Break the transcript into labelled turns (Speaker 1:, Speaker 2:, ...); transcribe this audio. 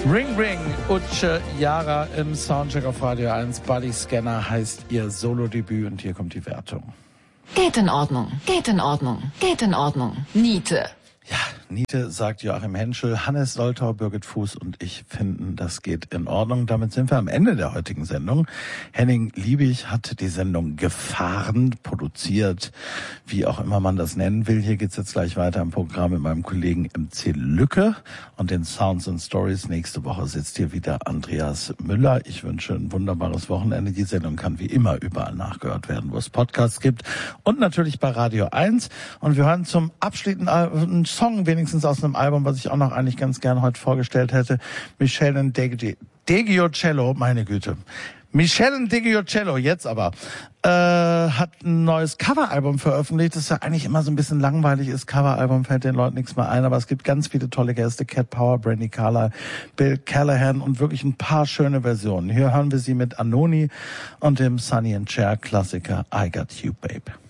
Speaker 1: Ring Ring, Utsche Yara im Soundcheck auf Radio 1. Body Scanner heißt ihr Solo-Debüt und hier kommt die Wertung.
Speaker 2: Geht in Ordnung, geht in Ordnung, geht in Ordnung. Niete.
Speaker 1: Ja, Niete, sagt Joachim Henschel, Hannes Soltau, Birgit Fuß und ich finden, das geht in Ordnung. Damit sind wir am Ende der heutigen Sendung. Henning Liebig hat die Sendung gefahren, produziert, wie auch immer man das nennen will. Hier geht's jetzt gleich weiter im Programm mit meinem Kollegen MC Lücke und den Sounds and Stories. Nächste Woche sitzt hier wieder Andreas Müller. Ich wünsche ein wunderbares Wochenende. Die Sendung kann wie immer überall nachgehört werden, wo es Podcasts gibt und natürlich bei Radio 1. Und wir hören zum Abschluss einen Song wenigstens aus einem Album, was ich auch noch eigentlich ganz gerne heute vorgestellt hätte. Michele Deggiocello, meine Güte. Michele Deggiocello, jetzt aber, hat ein neues Coveralbum veröffentlicht, das ja eigentlich immer so ein bisschen langweilig ist. Coveralbum fällt den Leuten nichts mehr ein, aber es gibt ganz viele tolle Gäste. Cat Power, Brandy Carlile, Bill Callahan und wirklich ein paar schöne Versionen. Hier hören wir sie mit Anoni und dem Sonny & Cher Klassiker I Got You, Babe.